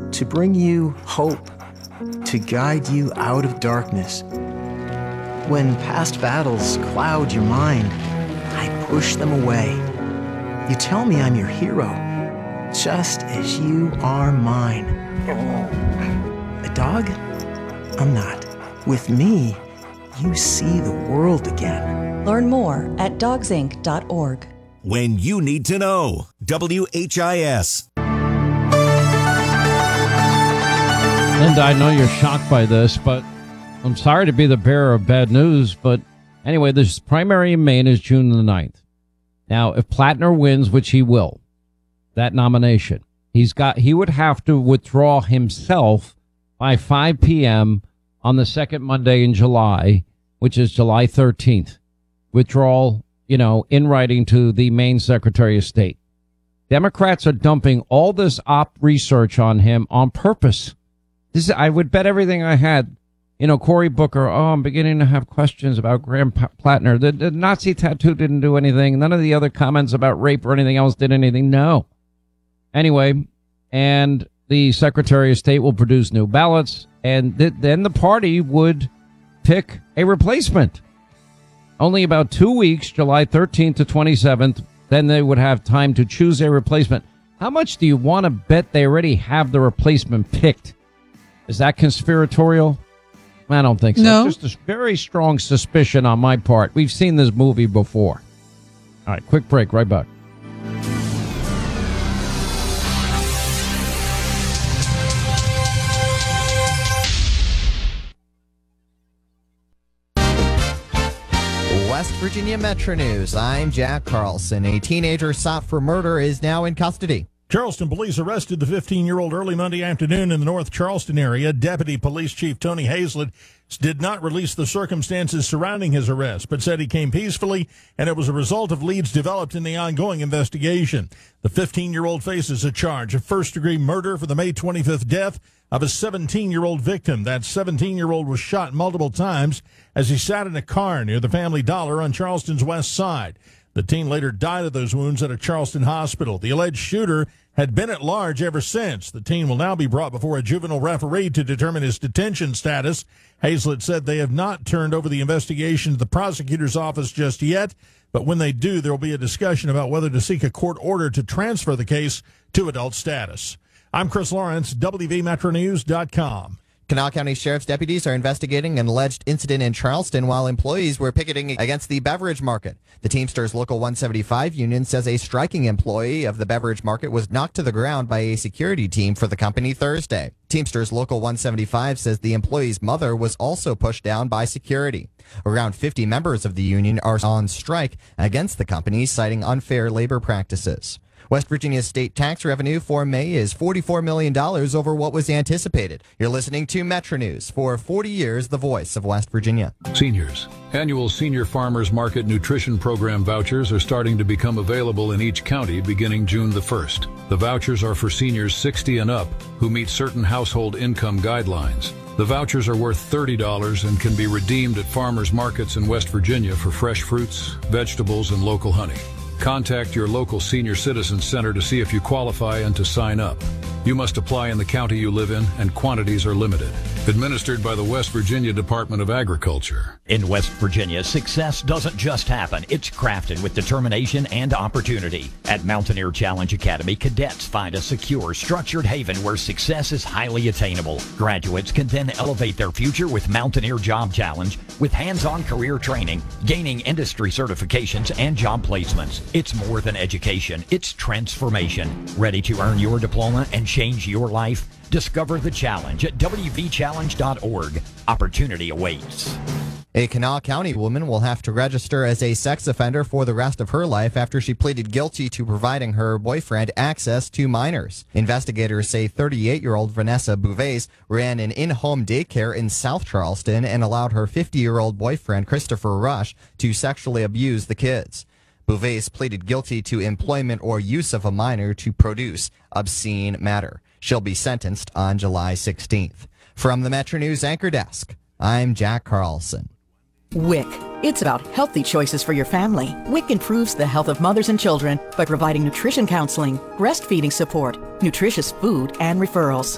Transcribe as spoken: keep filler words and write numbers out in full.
to bring you hope, to guide you out of darkness. When past battles cloud your mind, I push them away. You tell me I'm your hero, just as you are mine. A dog? I'm not. With me, you see the world again. Learn more at dogs inc dot org. When you need to know. W H I S. Linda, I know you're shocked by this, but I'm sorry to be the bearer of bad news. But anyway, this primary in Maine is June the ninth. Now, if Plattner wins, which he will, that nomination, he's got he would have to withdraw himself by five p.m. on the second Monday in July, which is July thirteenth. Withdrawal, you know, in writing to the Maine Secretary of State. Democrats are dumping all this op research on him on purpose. This is, I would bet everything I had. You know, Cory Booker, oh, I'm beginning to have questions about Graham Plattner. The, the Nazi tattoo didn't do anything. None of the other comments about rape or anything else did anything. No. Anyway, and the Secretary of State will produce new ballots, and th- then the party would pick a replacement. Only about two weeks, July thirteenth to twenty-seventh, then they would have time to choose a replacement. How much do you want to bet they already have the replacement picked? Is that conspiratorial? I don't think so. No. It's just a very strong suspicion on my part. We've seen this movie before. All right, quick break, right back. West Virginia Metro News. I'm Jack Carlson. A teenager sought for murder is now in custody. Charleston police arrested the fifteen-year-old early Monday afternoon in the North Charleston area. Deputy Police Chief Tony Hazlett did not release the circumstances surrounding his arrest, but said he came peacefully and it was a result of leads developed in the ongoing investigation. The fifteen-year-old faces a charge of first-degree murder for the May twenty-fifth death of a seventeen-year-old victim. That seventeen-year-old was shot multiple times as he sat in a car near the Family Dollar on Charleston's west side. The teen later died of those wounds at a Charleston hospital. The alleged shooter had been at large ever since. The teen will now be brought before a juvenile referee to determine his detention status. Hazlett said they have not turned over the investigation to the prosecutor's office just yet, but when they do, there will be a discussion about whether to seek a court order to transfer the case to adult status. I'm Chris Lawrence, W V Metro News dot com. Kanawha County Sheriff's deputies are investigating an alleged incident in Charleston while employees were picketing against the beverage market. The Teamsters Local one seventy-five union says a striking employee of the beverage market was knocked to the ground by a security team for the company Thursday. Teamsters Local one seventy-five says the employee's mother was also pushed down by security. Around fifty members of the union are on strike against the company, citing unfair labor practices. West Virginia's state tax revenue for May is forty-four million dollars over what was anticipated. You're listening to Metro News. For forty years, the voice of West Virginia. Seniors. Annual Senior Farmers Market Nutrition Program vouchers are starting to become available in each county beginning June the first. The vouchers are for seniors sixty and up who meet certain household income guidelines. The vouchers are worth thirty dollars and can be redeemed at farmers markets in West Virginia for fresh fruits, vegetables, and local honey. Contact your local senior citizen center to see if you qualify and to sign up. You must apply in the county you live in, and quantities are limited. Administered by the West Virginia Department of Agriculture. In West Virginia, success doesn't just happen. It's crafted with determination and opportunity. At Mountaineer Challenge Academy, cadets find a secure, structured haven where success is highly attainable. Graduates can then elevate their future with Mountaineer Job Challenge, with hands-on career training, gaining industry certifications, and job placements. It's more than education. It's transformation. Ready to earn your diploma and change your life? Discover the challenge at W V challenge dot org. Opportunity awaits. A Kanawha County woman will have to register as a sex offender for the rest of her life after she pleaded guilty to providing her boyfriend access to minors. Investigators say thirty-eight-year-old Vanessa Bouvet ran an in-home daycare in South Charleston and allowed her fifty-year-old boyfriend Christopher Rush to sexually abuse the kids. Bouvet pleaded guilty to employment or use of a minor to produce obscene matter. She'll be sentenced on July sixteenth. From the Metro News Anchor Desk, I'm Jack Carlson. W I C. It's about healthy choices for your family. W I C improves the health of mothers and children by providing nutrition counseling, breastfeeding support, nutritious food, and referrals.